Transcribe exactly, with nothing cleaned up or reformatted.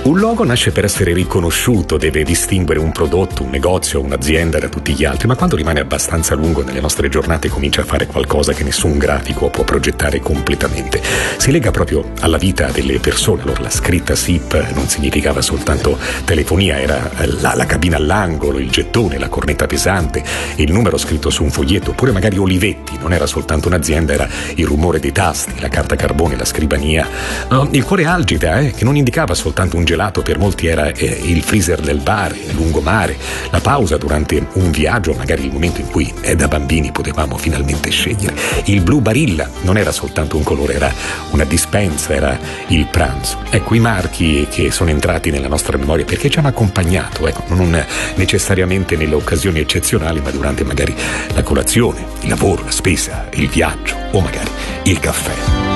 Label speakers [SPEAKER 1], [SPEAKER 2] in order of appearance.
[SPEAKER 1] Un logo nasce per essere riconosciuto, deve distinguere un prodotto, un negozio, un'azienda da tutti gli altri, ma quando rimane abbastanza lungo nelle nostre giornate comincia a fare qualcosa che nessun grafico può progettare completamente. Si lega proprio alla vita delle persone. Allora la scritta S I P non significava soltanto telefonia, era la, la cabina all'angolo, il gettone, la cornetta pesante, il numero scritto su un foglietto, oppure magari Olivetti, non era soltanto un'azienda, era il rumore dei tasti, la carta carbone, la scrivania, uh, il cuore Algida, eh, che non indicava soltanto un gelato, per molti era eh, il freezer del bar, il lungomare, la pausa durante un viaggio, magari il momento in cui eh, da bambini potevamo finalmente scegliere. Il blu Barilla non era soltanto un colore, era una dispensa, era il pranzo. Ecco, i marchi che sono entrati nella nostra memoria perché ci hanno accompagnato, ecco, non necessariamente nelle occasioni eccezionali, ma durante magari la colazione, il lavoro, la spesa, il viaggio o magari il caffè.